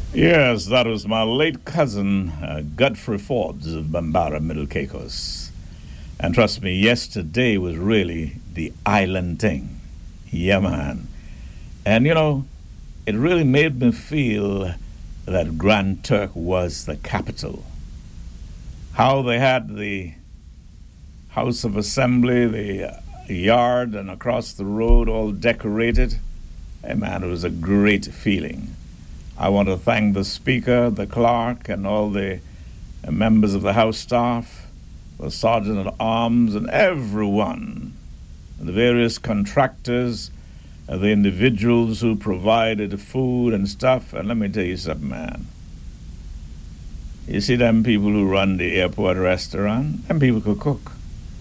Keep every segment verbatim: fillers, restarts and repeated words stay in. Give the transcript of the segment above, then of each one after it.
Yes, that was my late cousin, uh, Godfrey Forbes of Bambara, Middle Caicos. And trust me, yesterday was really the island thing. Yeah, man. And you know, it really made me feel that Grand Turk was the capital. How they had the House of Assembly, the uh, yard, and across the road all decorated. Hey, man, it was a great feeling. I want to thank the Speaker, the Clerk, and all the uh, members of the House staff, the Sergeant at Arms, and everyone, the various contractors, uh, the individuals who provided food and stuff. And let me tell you something, man. You see them people who run the airport restaurant? Them people could cook.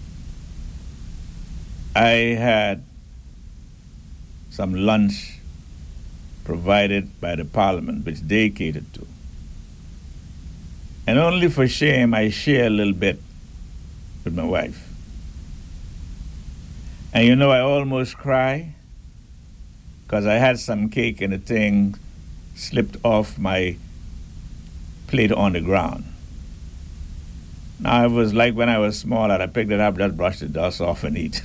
I had some lunch provided by the Parliament, which they catered to. And only for shame, I share a little bit with my wife. And you know, I almost cry because I had some cake and the thing slipped off my plate on the ground. Now, it was like when I was small and I picked it up, just brush the dust off and eat.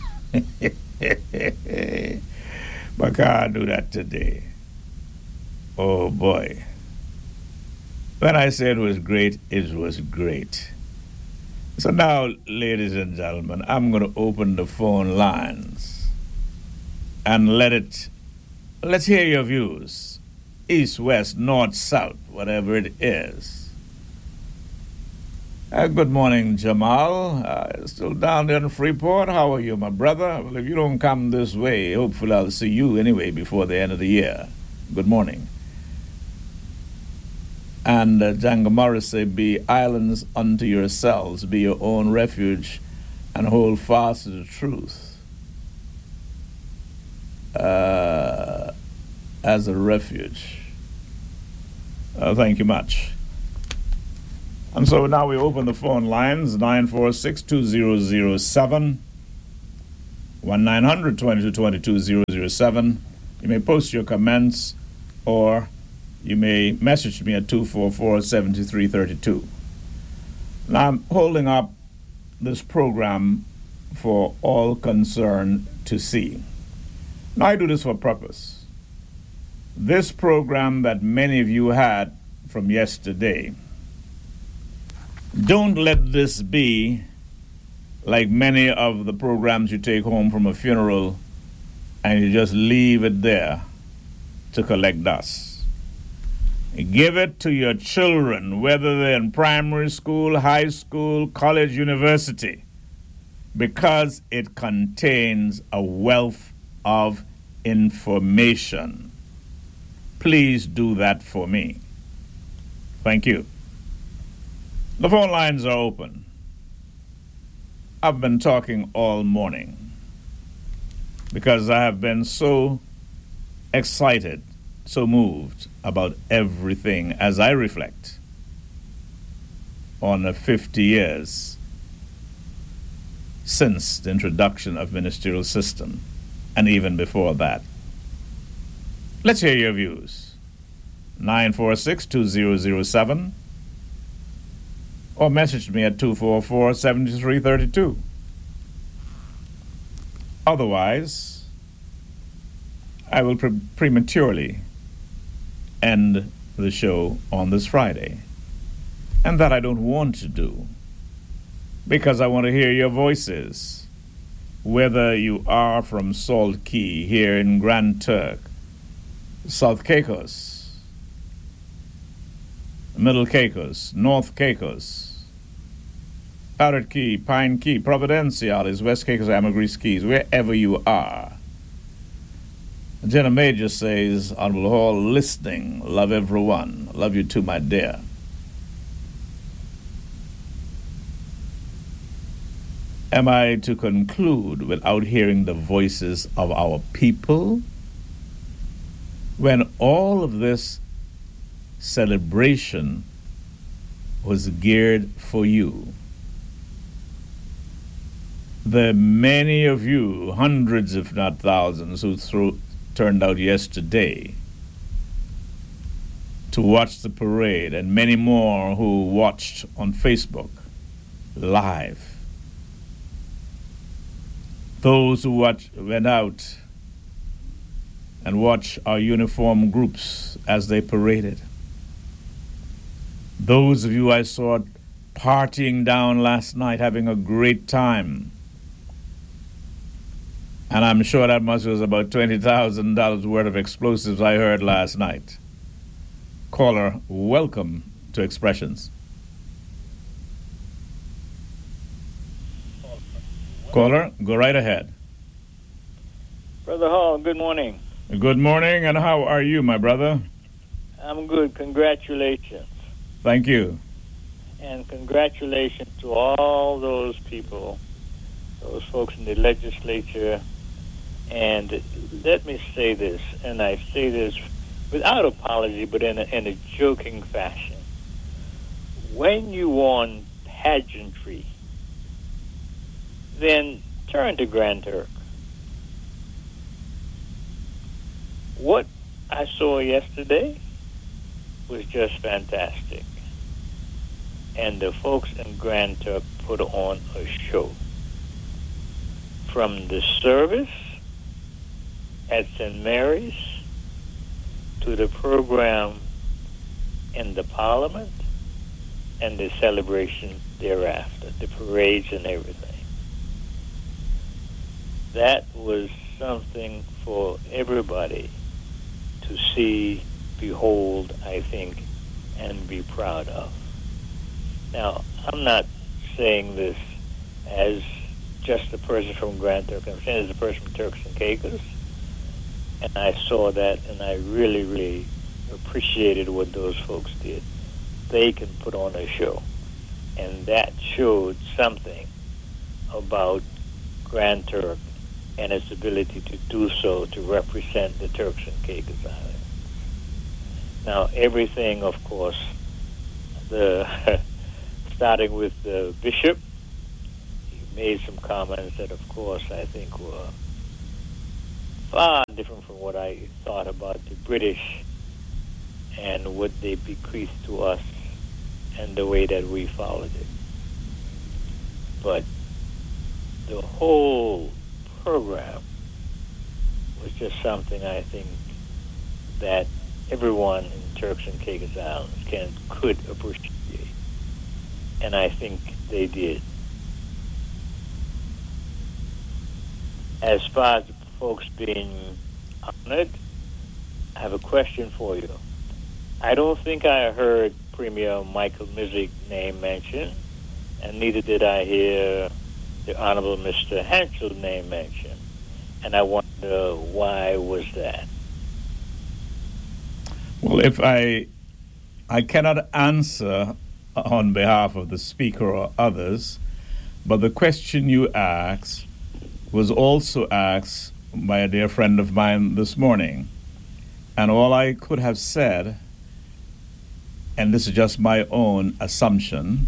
But I can't do that today. Oh boy. When I said it was great, it was great. So now, ladies and gentlemen, I'm going to open the phone lines and let it, let's hear your views. East, west, north, south, whatever it is. Uh, good morning, Jamal. Uh, still down there in Freeport. How are you, my brother? Well, if you don't come this way, hopefully I'll see you anyway before the end of the year. Good morning. And uh, Django Morris said, be islands unto yourselves, be your own refuge, and hold fast to the truth uh, as a refuge. Uh, thank you much. And so now we open the phone lines, nine four six, two zero zero seven, one nine hundred, twenty-two twenty-two, zero zero seven. You may post your comments or you may message me at two four four, seven three three two. Now I'm holding up this program for all concerned to see. Now I do this for a purpose. This program that many of you had from yesterday, don't let this be like many of the programs you take home from a funeral and you just leave it there to collect dust. Give it to your children, whether they're in primary school, high school, college, university, because it contains a wealth of information. Please do that for me. Thank you. The phone lines are open. I've been talking all morning because I have been so excited, so moved about everything as I reflect on the fifty years since the introduction of ministerial system, and even before that. Let's hear your views. nine four six, two zero zero seven or message me at two four four, seven three three two. Otherwise, I will pre- prematurely end the show on this Friday. And that I don't want to do, because I want to hear your voices, whether you are from Salt Key here in Grand Turk, South Caicos, Middle Caicos, North Caicos, Parrot Key, Pine Key, Providenciales, West Caicos, Ambergris Keys, wherever you are. Jenna Major says, Honorable Hall, listening, love everyone. Love you too, my dear. Am I to conclude without hearing the voices of our people? When all of this celebration was geared for you. The many of you, hundreds if not thousands, who threw, turned out yesterday to watch the parade, and many more who watched on Facebook live. Those who watch, went out and watched our uniform groups as they paraded. Those of you I saw partying down last night, having a great time. And I'm sure that much was about twenty thousand dollars worth of explosives I heard last night. Caller, welcome to Expressions. Caller, go right ahead. Brother Hall, good morning. Good morning, and how are you, my brother? I'm good. Congratulations. Thank you. And congratulations to all those people, those folks in the legislature. And let me say this, and I say this without apology, but in a, in a joking fashion. When you want pageantry, then turn to Grand Turk. What I saw yesterday was just fantastic. And the folks in Grand Turk put on a show. From the service at Saint Mary's to the program in the Parliament and the celebration thereafter, the parades and everything. That was something for everybody to see, behold, I think, and be proud of. Now, I'm not saying this as just a person from Grand Turk. I'm saying as a person from Turks and Caicos. And I saw that, and I really, really appreciated what those folks did. They can put on a show. And that showed something about Grand Turk and its ability to do so, to represent the Turks and Caicos Islands. Now, everything, of course, the starting with the bishop, he made some comments that, of course, I think were far different from what I thought about the British and what they bequeathed to us and the way that we followed it. But the whole program was just something I think that everyone in Turks and Caicos Islands can could appreciate, and I think they did. As far as the folks being honored, I have a question for you. I don't think I heard Premier Michael Mizik name mentioned, and neither did I hear the Honorable Mister Hanschel name mentioned. And I wonder, why was that? Well, if I I cannot answer on behalf of the speaker or others, but the question you asked was also asked by a dear friend of mine this morning. And all I could have said, and this is just my own assumption,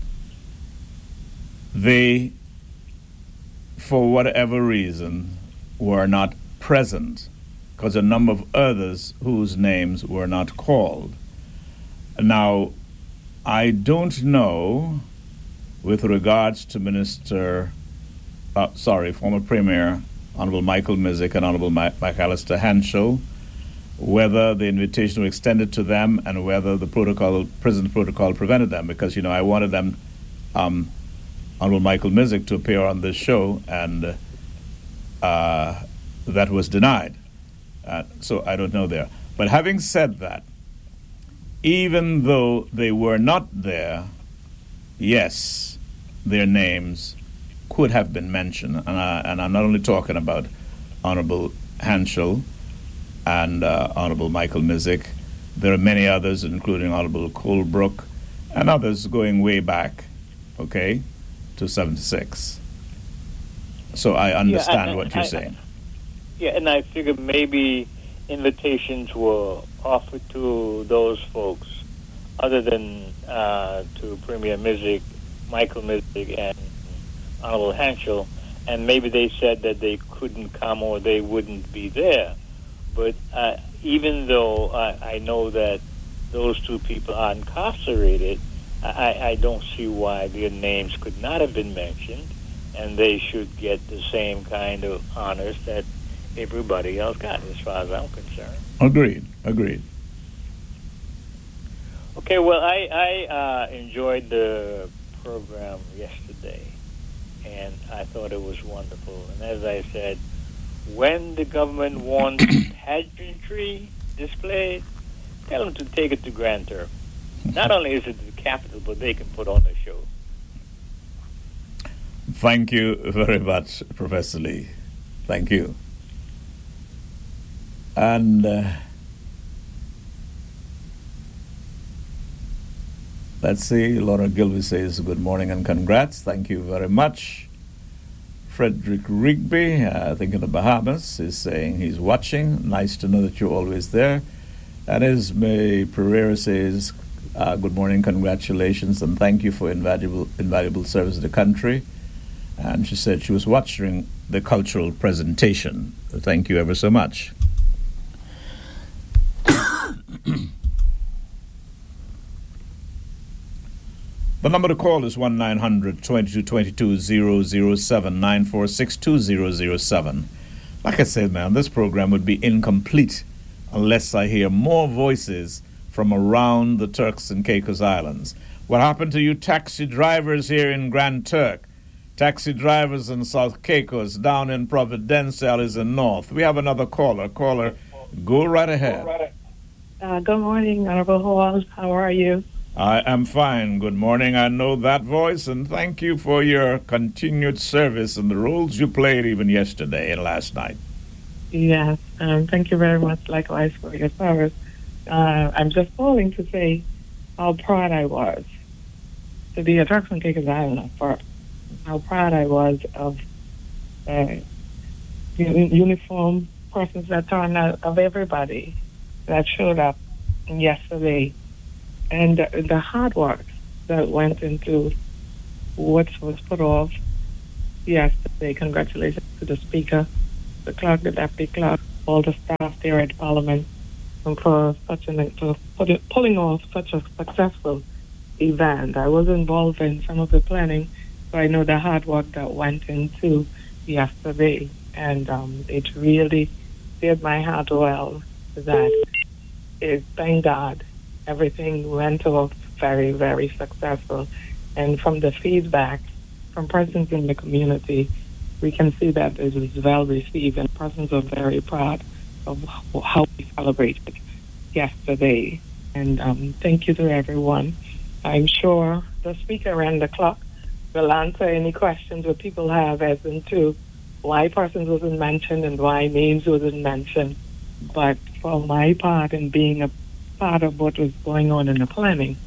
they, for whatever reason, were not present, because a number of others whose names were not called. Now, I don't know, with regards to Minister, uh, sorry, former Premier, Honorable Michael Mizik and Honorable Ma- McAllister Hanschel, whether the invitation was extended to them and whether the protocol, prison protocol prevented them, because, you know, I wanted them, um, Honorable Michael Mizik, to appear on this show, and uh, that was denied. Uh, so I don't know there. But having said that, even though they were not there, yes, their names could have been mentioned. And, I, and I'm not only talking about Honorable Hanschel and uh, Honorable Michael Mizik. There are many others, including Honorable Colebrook and others going way back, okay, to seventy-six. So I understand yeah, I, what you're I, saying. I, yeah, and I figured maybe invitations were offered to those folks other than uh, to Premier Mizik, Michael Mizik, and Honorable Hanschel, and maybe they said that they couldn't come or they wouldn't be there. But uh, even though I, I know that those two people are incarcerated, I, I don't see why their names could not have been mentioned, and they should get the same kind of honors that everybody else got, as far as I'm concerned. Agreed. Agreed. Okay, well, I, I uh, enjoyed the program yesterday, and I thought it was wonderful. And as I said, when the government wants pageantry displayed, tell them to take it to Grand Turk. Not only is it the capital, but they can put on a show. Thank you very much, Professor Lee. Thank you. And uh, let's see, Laura Gilby says good morning and congrats. Thank you very much. Frederick Rigby, uh, I think in the Bahamas, is saying he's watching. Nice to know that you're always there. And Esme Pereira says, uh, good morning, congratulations, and thank you for invaluable, invaluable service to the country. And she said she was watching the cultural presentation. Thank you ever so much. The number to call is one nine hundred, twenty-two twenty-two, zero zero seven, nine four six, two zero zero seven. Like I said, man, this program would be incomplete unless I hear more voices from around the Turks and Caicos Islands. What happened to you taxi drivers here in Grand Turk? Taxi drivers in South Caicos, down in Providencial is in North. We have another caller. Caller, go right ahead. Uh, good morning, Honorable Hall. How are you? I am fine. Good morning. I know that voice, and thank you for your continued service and the roles you played even yesterday and last night. Yes, um, thank you very much, likewise, for your service. Uh, I'm just calling to say how proud I was to be a Turks and Caicos Islander, for how proud I was of uh, uniform persons that turned out, of everybody that showed up yesterday, and the, the hard work that went into what was put off yesterday. Congratulations to the Speaker, the clerk, the deputy clerk, all the staff there at Parliament, and for such an for put, pulling off such a successful event. I was involved in some of the planning, so I know the hard work that went into yesterday, and um, it really did my heart well. That it, thank God, everything went off very, very successful, and from the feedback from persons in the community, we can see that it was well received, and persons are very proud of how we celebrated yesterday. And um, thank you to everyone. I'm sure the speaker and the clock will answer any questions that people have as into why persons wasn't mentioned and why names wasn't mentioned. But for my part, in being a part of what was going on in the planning,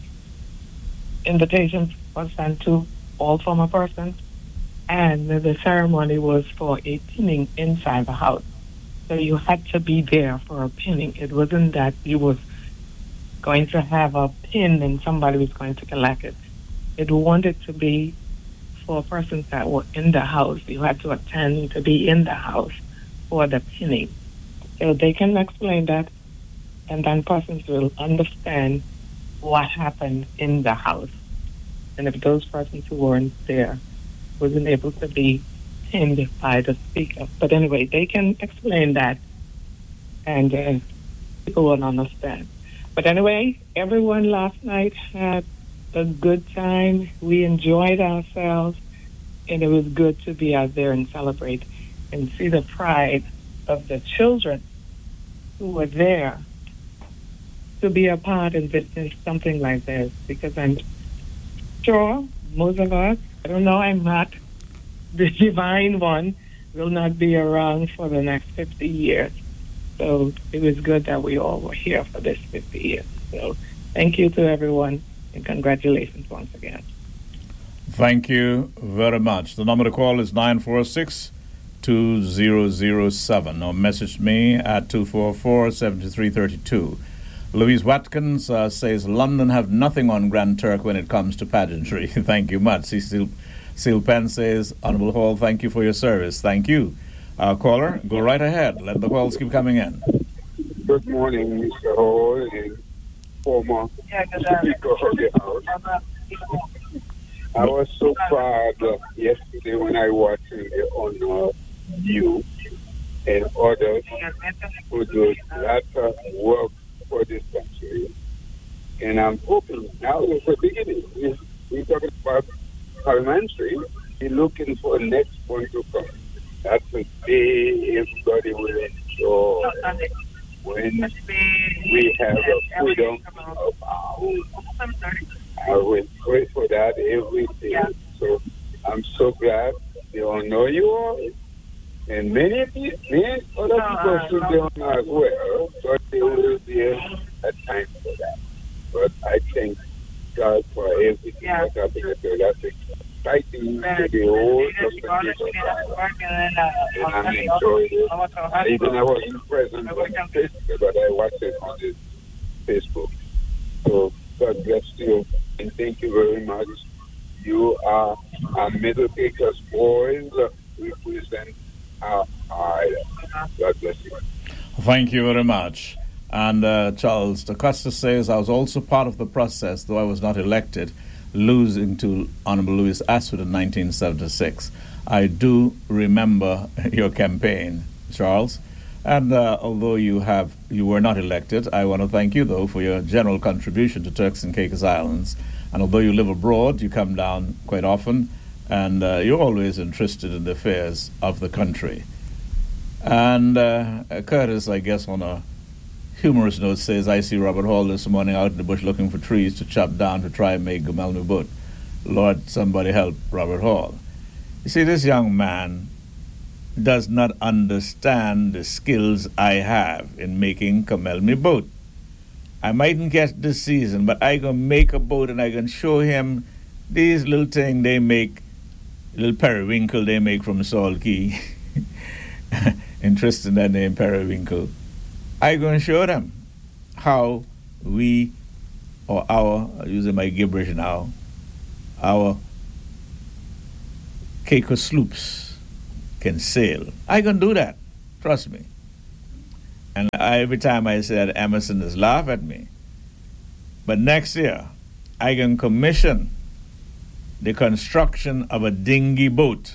invitations were sent to all former persons, and the ceremony was for a pinning inside the house. So you had to be there for a pinning. It wasn't that you was going to have a pin and somebody was going to collect it. It wanted to be for persons that were in the house. You had to attend to be in the house for the pinning. So they can explain that, and then persons will understand what happened in the house. And if those persons who weren't there wasn't able to be pinned by the speaker. But anyway, they can explain that, and uh, people will understand. But anyway, everyone last night had a good time. We enjoyed ourselves, and it was good to be out there and celebrate and see the pride of the children who were there to be a part and witness something like this, because I'm sure most of us, I don't know, I'm not the divine one, will not be around for the next fifty years. So it was good that we all were here for this fifty years. So thank you to everyone, and congratulations once again. Thank you very much. The number to call is nine four six, two zero zero seven, or message me at two four four, seven three three two. Louise Watkins uh, says, London have nothing on Grand Turk when it comes to pageantry. Thank you much. Cecil, Cecil Penn says, Honorable Hall, thank you for your service. Thank you. Uh, caller, go right ahead. Let the calls keep coming in. Good morning, Mister Hall, and former Speaker of the House. I was so proud uh, yesterday when I watched the honor you and others who do a lot of work for this country. And I'm hoping now is the beginning. We- We're talking about parliamentary. We're looking for the next one to come. That's the day everybody will enjoy when we have a freedom of our own. I will pray for that every day. So I'm so glad they all know you all. And many, pe- many other people should be on as well, but they will be a time for that. But I thank God for everything that happened. That's exciting to the whole representation. And I'm enjoying it. Even I wasn't present on Facebook, but I watched it on the Facebook. So God bless you and thank you very much. You are our Middle Acres boys uh, represent our island. God bless you. Thank you very much. And uh, Charles DaCosta says, I was also part of the process, though I was not elected, losing to Honorable Louis Aswood in nineteen seventy-six. I do remember your campaign, Charles. And uh, although you have you were not elected, I want to thank you, though, for your general contribution to Turks and Caicos Islands. And although you live abroad, you come down quite often, and uh, you're always interested in the affairs of the country. And uh, Curtis, I guess, on a humorous note, says, I see Robert Hall this morning out in the bush looking for trees to chop down to try and make Gamelnu Boat. Lord, somebody help Robert Hall. You see, this young man does not understand the skills I have in making Gamelnu Boat. I mightn't get this season, but I can make a boat and I can show him these little things they make, little periwinkle they make from Salt Key. Interesting that name, periwinkle. I going to show them how we, or our, using my gibberish now, our Caicos sloops can sail. I can do that. Trust me. And I, every time I say that, Emerson just laugh at me. But next year, I can commission the construction of a dinghy boat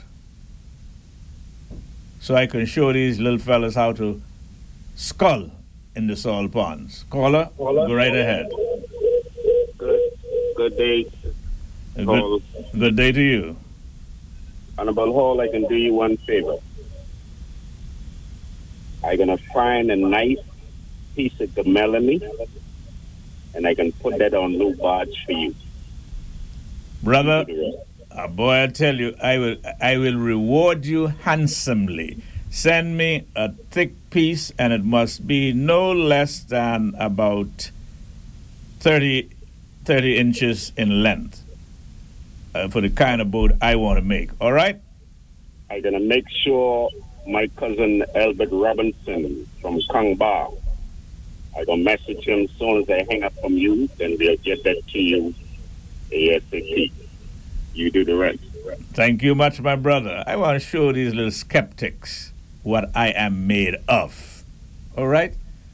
so I can show these little fellas how to scull in the salt ponds. Caller, go right ahead. Good, good day. A good, good day to you. Honorable Hall, I can do you one favor. I'm going to find a nice piece of Gamelny, and I can put that on Lou Barge for you. Brother, uh, boy, I tell you, I will, I will reward you handsomely. Send me a thick piece, and it must be no less than about thirty, thirty inches in length uh, for the kind of boat I want to make. All right? I'm going to make sure my cousin Albert Robinson from Kang Ba, I'm going to message him as soon as I hang up from you, then we'll get that to you ASAP. You do the rest. Thank you much, my brother. I want to show these little skeptics what I am made of. All right?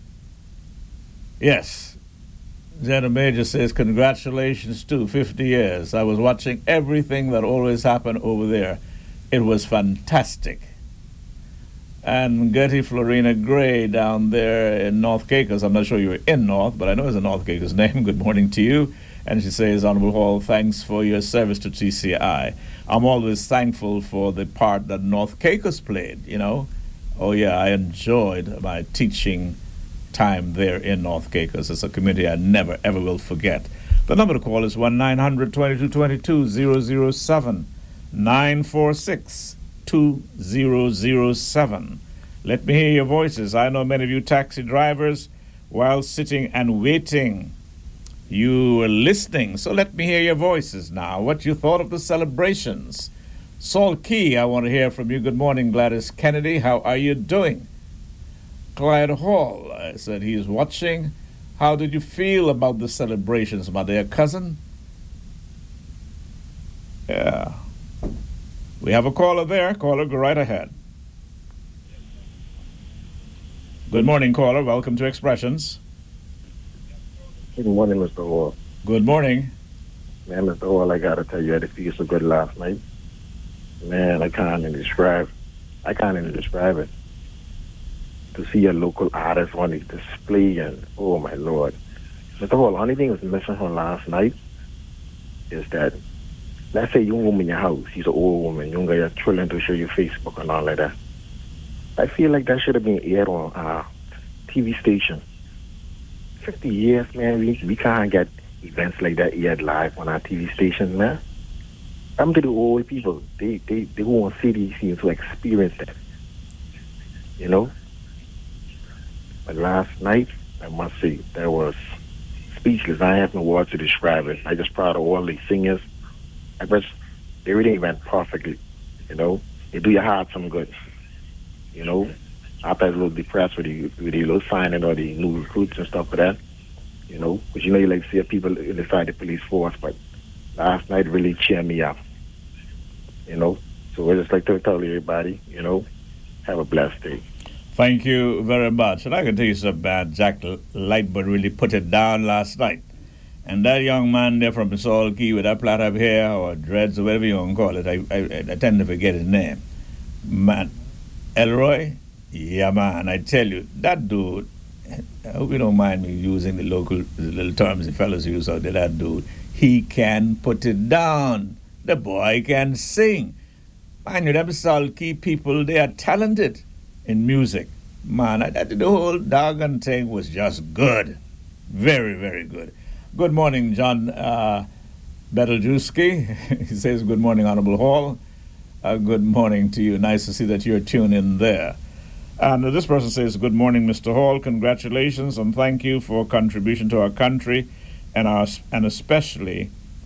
Yes. Jenna Major says, congratulations to fifty years. I was watching everything that always happened over there. It was fantastic. And Gertie Florina Gray down there in North Caicos. I'm not sure you were in North, but I know it's a North Caicos name. Good morning to you. And she says, Honorable Hall, thanks for your service to T C I. I'm always thankful for the part that North Caicos played, you know. Oh, yeah, I enjoyed my teaching time there in North Caicos. It's a community I never, ever will forget. The number to call is one nine hundred twenty-two twenty-two zero zero seven nine four six two zero zero seven. Let me hear your voices. I know many of you taxi drivers, while sitting and waiting, you were listening. So let me hear your voices now. What you thought of the celebrations. Salt Key, I want to hear from you. Good morning, Gladys Kennedy. How are you doing? Clyde Hall, I said he is watching. How did you feel about the celebrations, my dear cousin? Yeah. We have a caller there. Caller, go right ahead. Good morning, caller. Welcome to Expressions. Good morning, Mister Hall. Good morning. Man, Mister Hall, I gotta tell you, I had to feel so good last night. Man, I can't even describe. I can't even describe it. To see a local artist on the display and oh my lord, Mister Hall, only thing was missing from last night is that, let's say you woman in your house, she's an old woman, you got your children to show your Facebook and all like that. I feel like that should have been aired on a T V station. Fifty years, man, we we can't get events like that aired live on our T V stations, man. I'm to the old people. They they they who want to see these things to experience that. You know? But last night, I must say, that was speechless. I have no words to describe it. I just proud of all the singers. I guess they really went perfectly. You know? They do your heart some good. You know? After I was a little depressed with the, with the little signing or the new recruits and stuff like that. You know? Because you know you like to see people inside the police force, but last night really cheered me up. You know? So I just like to tell everybody, you know, have a blessed day. Thank you very much. And I can tell you something bad. Jack Lightbird really put it down last night. And that young man there from Saul Key with that plait up hair or dreads or whatever you want to call it, I, I, I tend to forget his name. Man, Elroy? Yeah, man, I tell you, that dude, I hope you don't mind me using the local the little terms the fellas use out there, that dude, he can put it down. The boy can sing. Man, you them Saul Key people, they are talented in music. Man, I, the whole doggone thing was just good. Very, very good. Good morning, John uh, Beteljuski. He says, good morning, Honorable Hall. Uh, good morning to you. Nice to see that you're tuned in there. And this person says, good morning, Mister Hall. Congratulations and thank you for contribution to our country and our and especially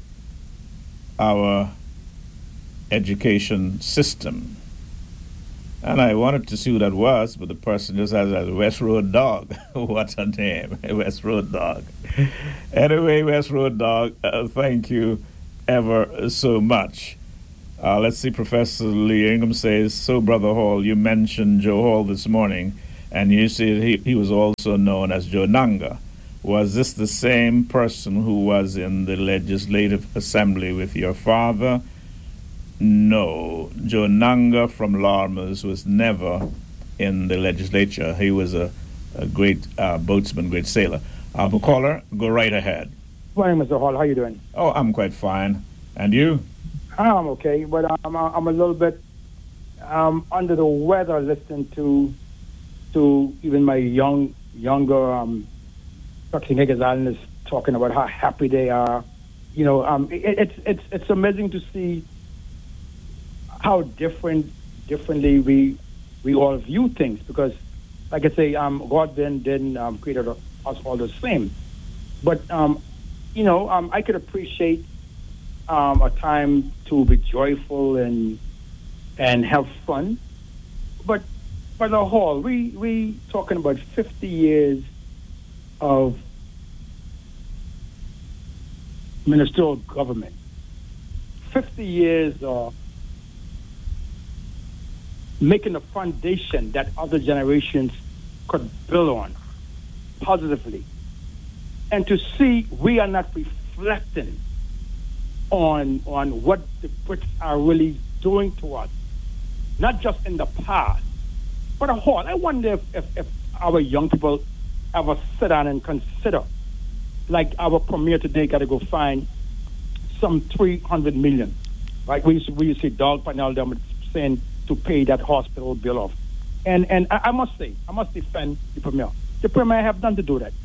our education system. And I wanted to see who that was, but the person just has a West Road Dog. What a name, West Road Dog. Anyway, West Road Dog, uh, thank you ever so much. Uh, let's see, Professor Lee Ingham says, so, Brother Hall, you mentioned Joe Hall this morning, and you said he, he was also known as Joe Nanga. Was this the same person who was in the Legislative Assembly with your father? No, Joe Nanga from Larmers was never in the legislature. He was a, a great uh, boatsman, great sailor. Uh, caller, go right ahead. Good morning, Mister Hall. How you doing? Oh, I'm quite fine. And you? I'm okay, but I'm I'm a little bit um, under the weather listening to to even my young younger um, Truckee Niggas Islanders talking about how happy they are. You know, um, it, it's it's it's amazing to see how different differently we we all view things, because, like I say, um, God then didn't um, create us all the same. But um, you know, um, I could appreciate um, a time to be joyful and and have fun. But but the whole we we talking about fifty years of ministerial government, fifty years of making a foundation that other generations could build on positively. And to see we are not reflecting on on what the Brits are really doing to us, not just in the past, but a whole. I wonder if, if, if our young people ever sit down and consider, like our premier today got to go find some three hundred million, right? We used to, we used to see Doug Panel them saying to pay that hospital bill off. And and I, I must say, I must defend the premier. The premier have done to do that.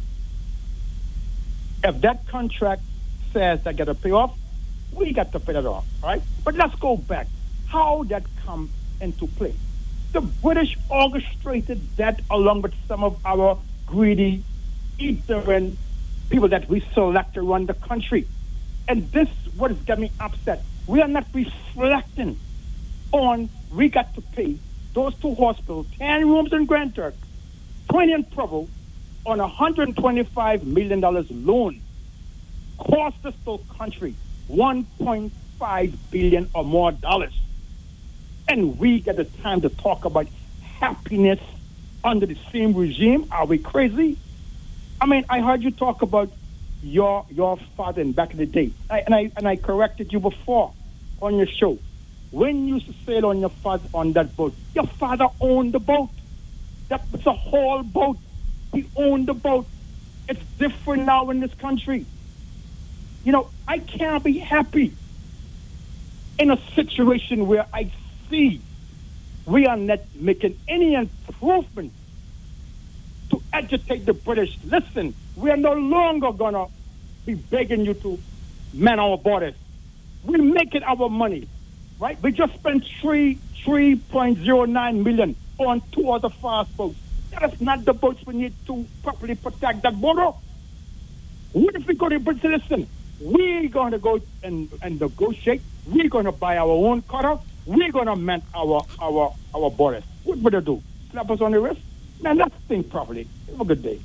If that contract says that got to pay off, we got to pay that off, right? But let's go back. How that come into play? The British orchestrated that along with some of our greedy, ignorant people that we select to run the country. And this what is getting me upset. We are not reflecting on we got to pay those two hospitals, ten rooms in Grand Turk, twenty in Provo, on a one hundred twenty-five million dollars loan. Cost this whole country one point five billion dollars or more dollars. And we get the time to talk about happiness under the same regime. Are we crazy? I mean, I heard you talk about your your father in back in the day. I, and I and I corrected you before on your show. When you used to sail on your father on that boat, your father owned the boat. That was a whole boat. He owned the boat. It's different now in this country. You know, I can't be happy in a situation where I see we are not making any improvement to agitate the British. Listen, we are no longer going to be begging you to man our borders. We're making our money, right? We just spent three three point zero nine million on two other fast boats. That is not the boats we need to properly protect that border. What if we go to British? Listen, we're going to go and, and negotiate. We're going to buy our own cutter. We're going to man our our our borders. What would they do? Slap us on the wrist? Man, let's think properly. Have a good day.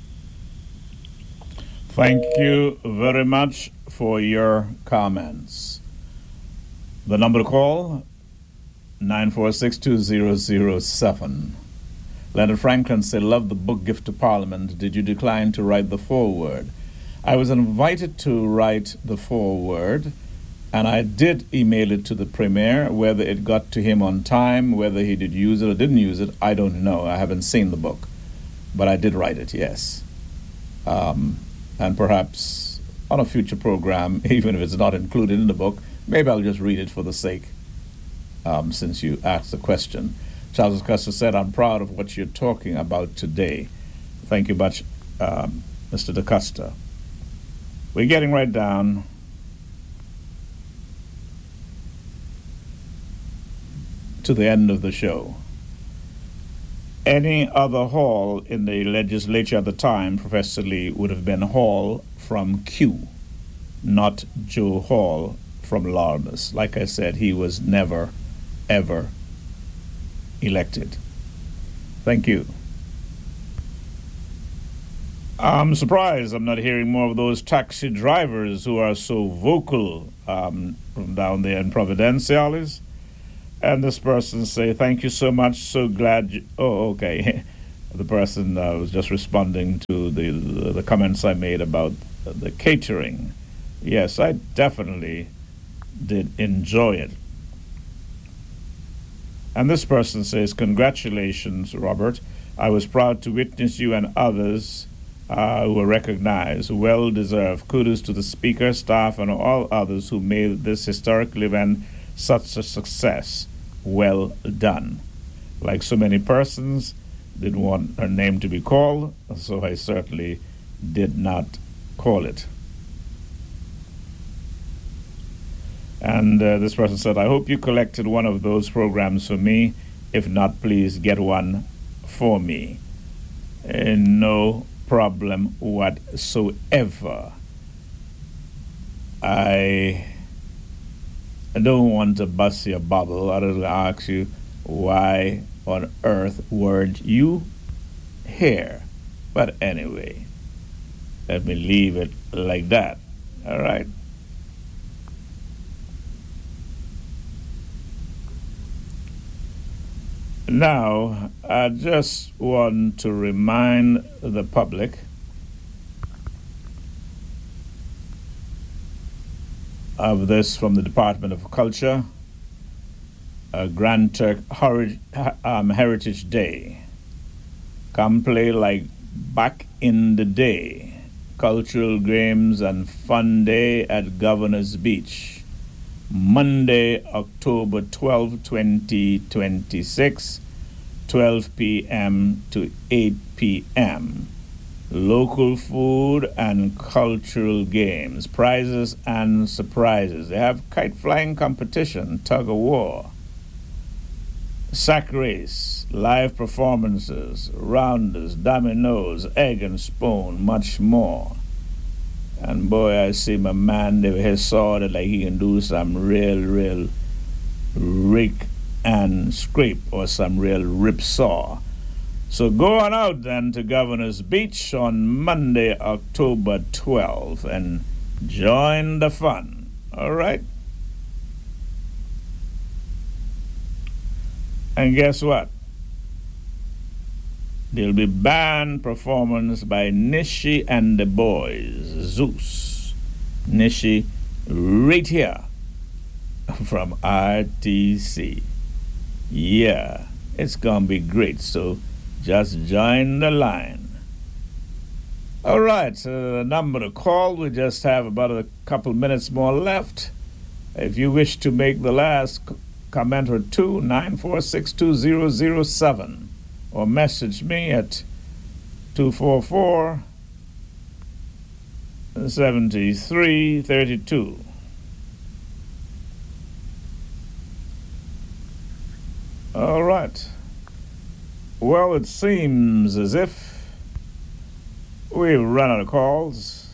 Thank you very much for your comments. The number to call, nine four six, two zero zero seven. Leonard Franklin said, love the book Gift to Parliament. Did you decline to write the foreword? I was invited to write the foreword, and I did email it to the Premier. Whether it got to him on time, whether he did use it or didn't use it, I don't know. I haven't seen the book. But I did write it, yes. Um, and perhaps on a future program, even if it's not included in the book, maybe I'll just read it for the sake, um, since you asked the question. Charles Custer said, I'm proud of what you're talking about today. Thank you much, um, Mister DeCuster. We're getting right down to the end of the show. Any other hall in the legislature at the time, Professor Lee, would have been Hall from Kew, not Joe Hall from Larmus. Like I said, he was never, ever elected. Thank you. I'm surprised I'm not hearing more of those taxi drivers who are so vocal um, from down there in Providenciales. And this person say, thank you so much, so glad you... Oh, okay. The person uh, was just responding to the, the, the comments I made about the catering. Yes, I definitely did enjoy it. And this person says, congratulations, Robert. I was proud to witness you and others uh, who were recognized. Well deserved. Kudos to the speaker, staff, and all others who made this historical event such a success. Well done. Like so many persons, didn't want her name to be called, so I certainly did not call it. And uh, this person said, I hope you collected one of those programs for me. If not, please get one for me. Uh, no problem whatsoever. I don't want to bust your bubble. I don't ask you, why on earth weren't you here? But anyway, let me leave it like that. All right. Now, I just want to remind the public of this from the Department of Culture, uh, Grand Turk Heritage, um, Heritage Day. Come play like back in the day. Cultural games and fun day at Governor's Beach. Monday, October twelfth, twenty twenty-six, twelve p.m. to eight p.m. Local food and cultural games, prizes and surprises. They have kite flying competition, tug of war, sack race, live performances, rounders, dominoes, egg and spoon, much more. And boy, I see my man there, he saw that like he can do some real, real rake and scrape or some real rip saw. So go on out then to Governor's Beach on Monday, October twelfth, and join the fun. All right? And guess what? There'll be band performance by Nishi and the Boys, Zeus. Nishi, right here from R T C. Yeah, it's gonna be great, so just join the line. All right, so the number to call, we just have about a couple minutes more left. If you wish to make the last comment or two, nine four six two zero zero seven, or message me at two four four, seven three three two. All right. Well, it seems as if we've run out of calls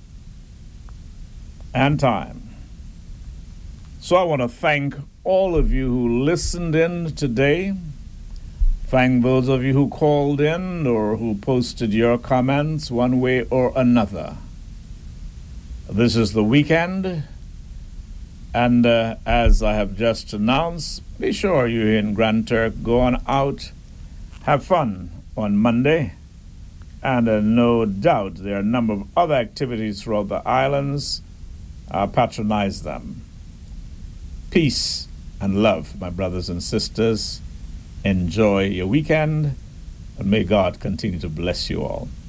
and time. So I want to thank all of you who listened in today. Thank those of you who called in or who posted your comments one way or another. This is the weekend, and uh, as I have just announced, be sure you in Grand Turk go on out, have fun on Monday, and uh, no doubt there are a number of other activities throughout the islands. Uh, patronize them. Peace and love, my brothers and sisters. Enjoy your weekend, and may God continue to bless you all.